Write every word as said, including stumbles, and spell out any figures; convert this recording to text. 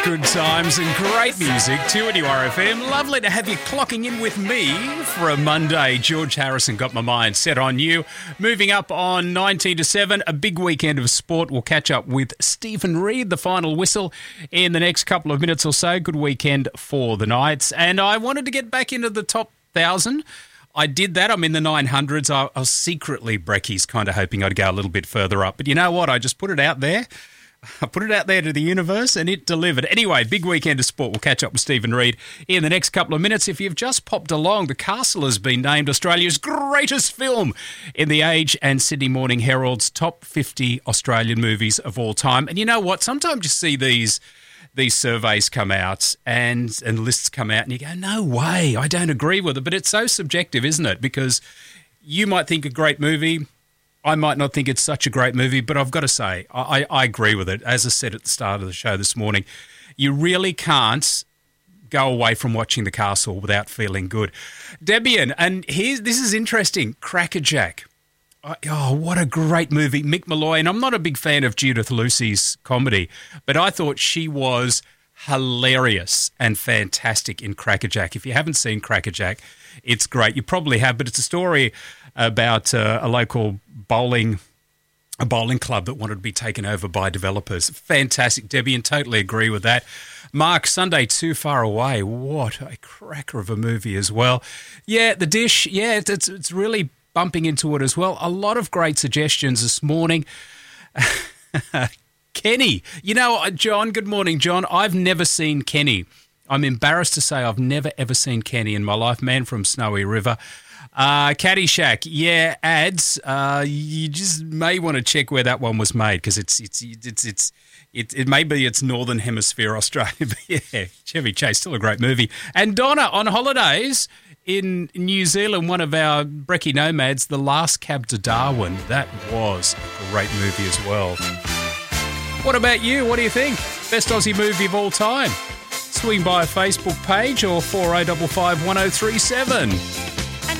good times and great music, two N U R F M. Lovely to have you clocking in with me for a Monday. George Harrison got my mind set on you. Moving up on nineteen to seven, a big weekend of sport. We'll catch up with Stephen Reid, the final whistle, in the next couple of minutes or so. Good weekend for the Knights. And I wanted to get back into the top one thousand. I did that. I'm in the nine hundreds. I, I was secretly, Breckies, kind of hoping I'd go a little bit further up. But you know what? I just put it out there. I put it out there to the universe and it delivered. Anyway, big weekend of sport. We'll catch up with Stephen Reid in the next couple of minutes. If you've just popped along, The Castle has been named Australia's greatest film in The Age and Sydney Morning Herald's top fifty Australian movies of all time. And you know what? Sometimes you see these these surveys come out and, and lists come out and you go, no way, I don't agree with it. But it's so subjective, isn't it? Because you might think a great movie, I might not think it's such a great movie, but I've got to say, I, I agree with it. As I said at the start of the show this morning, you really can't go away from watching The Castle without feeling good. Debian, and here's this is interesting, Crackerjack. Oh, what a great movie. Mick Molloy, and I'm not a big fan of Judith Lucy's comedy, but I thought she was hilarious and fantastic in Crackerjack. If you haven't seen Crackerjack, it's great. You probably have, but it's a story about uh, a local bowling a bowling club that wanted to be taken over by developers. Fantastic, Debbie, and totally agree with that. Mark, Sunday Too Far Away. What a cracker of a movie as well. Yeah, The Dish, yeah, it's it's, it's really bumping into it as well. A lot of great suggestions this morning. Kenny. You know, John, good morning, John. I've never seen Kenny. I'm embarrassed to say I've never, ever seen Kenny in my life. Man from Snowy River. Uh, Caddyshack, yeah, ads. Uh, you just may want to check where that one was made because it's it's it's it's it, it may be it's Northern Hemisphere Australia, but yeah, Chevy Chase, still a great movie. And Donna on holidays in New Zealand, one of our Brekkie nomads, The Last Cab to Darwin. That was a great movie as well. What about you? What do you think? Best Aussie movie of all time? Swing by a Facebook page or four oh five five, one oh three seven.